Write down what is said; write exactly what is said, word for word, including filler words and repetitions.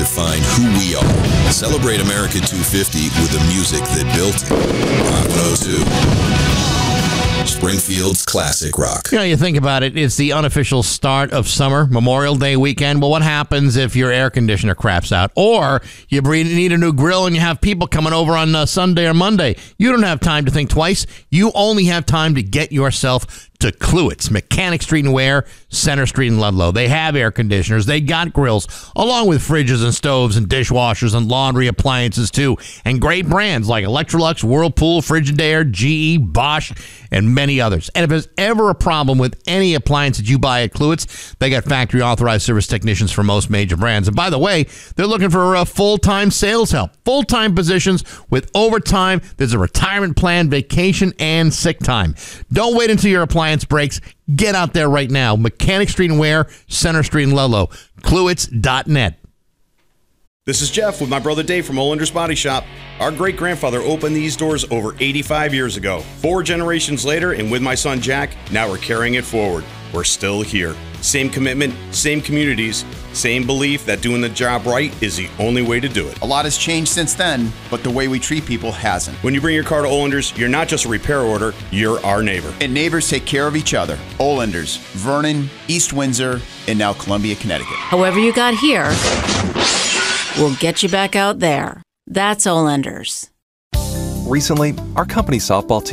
define who we are. Celebrate America two fifty with the music that built it. Rock one oh two. Springfield's classic rock. You know, you think about it, it's the unofficial start of summer, Memorial Day weekend. Well, what happens if your air conditioner craps out? Or you need a new grill and you have people coming over on uh, Sunday or Monday. You don't have time to think twice. You only have time to get yourself to Kluwitz, Mechanic Street and Ware, Center Street in Ludlow. They have air conditioners. They got grills, along with fridges and stoves and dishwashers and laundry appliances, too. And great brands like Electrolux, Whirlpool, Frigidaire, G E, Bosch, and many others. And if there's ever a problem with any appliance that you buy at Kluwitz, they got factory-authorized service technicians for most major brands. And by the way, they're looking for uh, full-time sales help, full-time positions with overtime. There's a retirement plan, vacation, and sick time. Don't wait until your appliance breaks. Get out there right now. Mechanic Street and Ware, Center Street in Ludlow. Kluwitz dot net. This is Jeff with my brother Dave from Olender's Body Shop. Our great-grandfather opened these doors over eighty-five years ago. Four generations later, and with my son Jack, now we're carrying it forward. We're still here. Same commitment, same communities, same belief that doing the job right is the only way to do it. A lot has changed since then, but the way we treat people hasn't. When you bring your car to Olender's, you're not just a repair order, you're our neighbor. And neighbors take care of each other. Olender's, Vernon, East Windsor, and now Columbia, Connecticut. However you got here, we'll get you back out there. That's Olender's. Recently, our company softball team